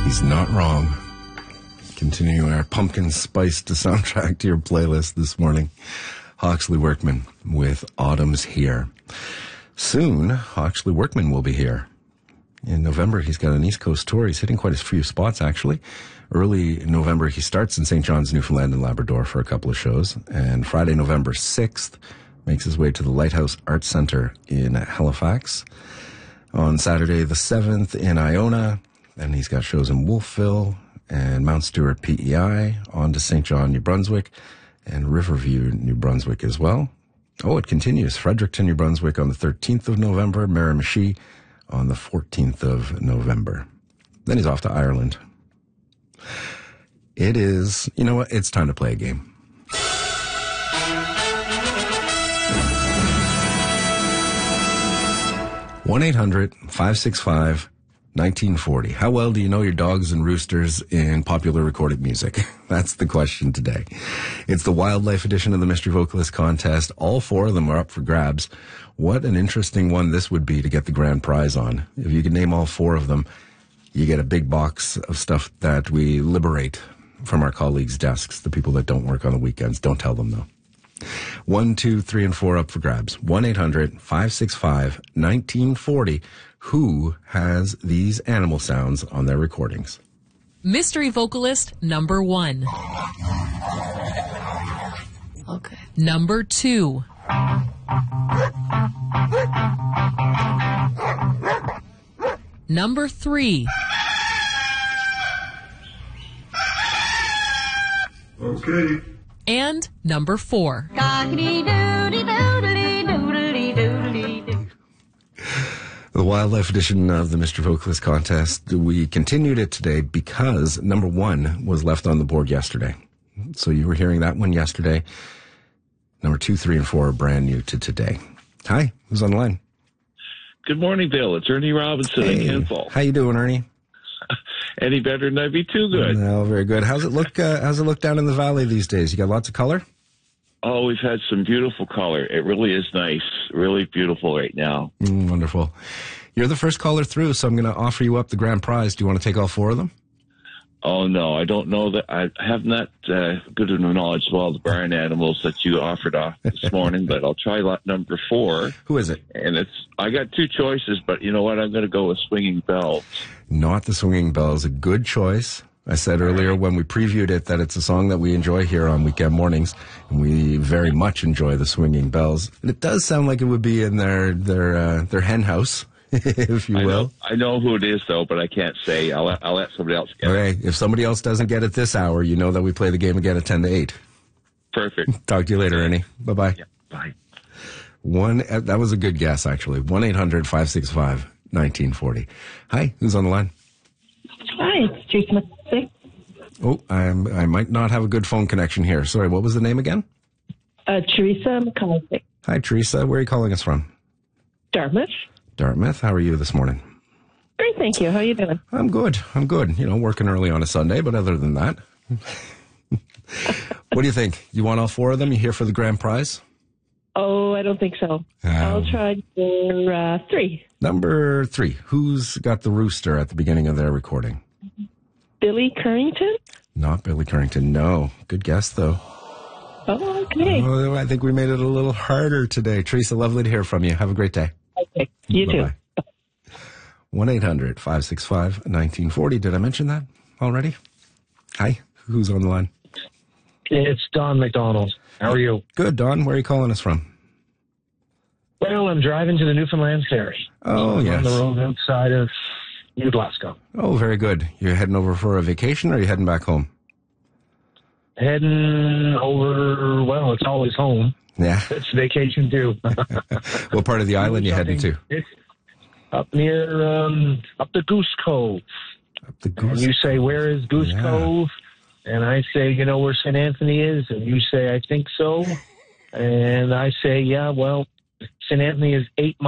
He's not wrong. Continuing our pumpkin-spiced soundtrack to your playlist this morning. Hawksley Workman with Autumn's Here. Soon, Hawksley Workman will be here. In November, he's got an East Coast tour. He's hitting quite a few spots, actually. Early November, he starts in St. John's, Newfoundland and Labrador for a couple of shows. And Friday, November 6th, makes his way to the Lighthouse Arts Centre in Halifax. On Saturday, the 7th, in Iona. And he's got shows in Wolfville and Mount Stewart, PEI, on to St. John, New Brunswick, and Riverview, New Brunswick as well. Oh, it continues. Fredericton, New Brunswick on the 13th of November, Miramichi on the 14th of November. Then he's off to Ireland. It is, you know what, it's time to play a game. One 800-565-1940. How well do you know your dogs and roosters in popular recorded music? That's the question today. It's the wildlife edition of the Mystery Vocalist Contest. All four of them are up for grabs. What an interesting one this would be to get the grand prize on. If you can name all four of them, you get a big box of stuff that we liberate from our colleagues' desks, the people that don't work on the weekends. Don't tell them, though. 1, 2, 3, and 4 up for grabs. 1-800-565-1940. Who has these animal sounds on their recordings? Mystery vocalist number 1. Okay. Number 2. Number 3. Okay. And number 4. The wildlife edition of the Mr. Vocalist Contest, we continued it today because number 1 was left on the board yesterday. So you were hearing that one yesterday. Number 2, 3, and 4 are brand new to today. Hi, who's on the line? Good morning, Bill. It's Ernie Robinson in Kentville. How you doing, Ernie? Any better than I'd be too good. No, very good. How's it look down in the valley these days? You got lots of color? Oh, we've had some beautiful color. It really is nice. Really beautiful right now. Wonderful. You're the first caller through, so I'm going to offer you up the grand prize. Do you want to take all 4 of them? Oh, no. I don't know that. I have not good of knowledge of all the barn animals that you offered off this morning, but I'll try lot number 4. Who is it? And I got 2 choices, but you know what? I'm going to go with Swinging Bells. Not the Swinging Bells. A good choice. I said earlier when we previewed it that it's a song that we enjoy here on weekend mornings, and we very much enjoy the Swinging Bells. And it does sound like it would be in their hen house, if you will. I know who it is, though, but I can't say. I'll let somebody else get it. Okay, if somebody else doesn't get it this hour, you know that we play the game again at 10 to 8. Perfect. Talk to you later, Ernie. Bye-bye. Yeah, bye. That was a good guess, actually. 1-800-565-1940. Hi, who's on the line? Hi, it's Teresa McCullough. Oh, I might not have a good phone connection here. Sorry, what was the name again? Teresa McCullough. Hi, Teresa. Where are you calling us from? Dartmouth. Dartmouth. How are you this morning? Great, thank you. How are you doing? I'm good. You know, working early on a Sunday, but other than that. What do you think? You want all 4 of them? You here for the grand prize? Oh, I don't think so. I'll try for 3. Number 3. Who's got the rooster at the beginning of their recording? Billy Currington? Not Billy Currington, no. Good guess, though. Oh, okay. Oh, I think we made it a little harder today. Teresa, lovely to hear from you. Have a great day. Okay, you Bye-bye. Too. 1-800-565-1940. Did I mention that already? Hi, who's on the line? It's Don McDonald. How are you? Good, Don. Where are you calling us from? Well, I'm driving to the Newfoundland Ferry. Oh, yes. On the road outside of New Glasgow. Oh, very good. You're heading over for a vacation or are you heading back home? Heading over, well, it's always home. Yeah. It's vacation, too. What part of the island you heading to? It's up near, up the Goose Cove. Up the Goose And you say, where is Goose Cove? And I say, you know where St. Anthony is? And you say, I think so. And I say, yeah, well, St. Anthony is 8 miles.